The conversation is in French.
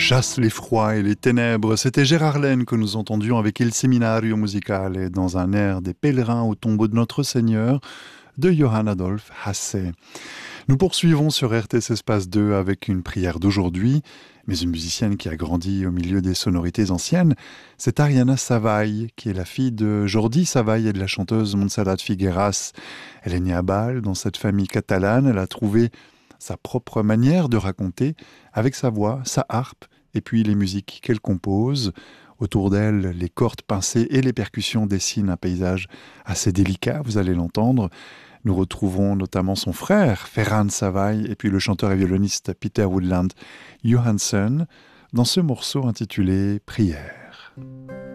chasse les froids et les ténèbres. C'était Gérard Laine que nous entendions avec Il Seminario Musicale dans un air des pèlerins au tombeau de notre Seigneur de Johann Adolph Hasse. Nous poursuivons sur RTS Espace 2 avec une prière d'aujourd'hui, mais une musicienne qui a grandi au milieu des sonorités anciennes, c'est Ariana Savall, qui est la fille de Jordi Savall et de la chanteuse Montserrat Figueras. Elle est née à Bâle, dans cette famille catalane. Elle a trouvé sa propre manière de raconter, avec sa voix, sa harpe, et puis les musiques qu'elle compose. Autour d'elle, les cordes pincées et les percussions dessinent un paysage assez délicat, vous allez l'entendre. Nous retrouvons notamment son frère, Ferran Savall, et puis le chanteur et violoniste Peter Woodland Johansson, dans ce morceau intitulé « Prière ».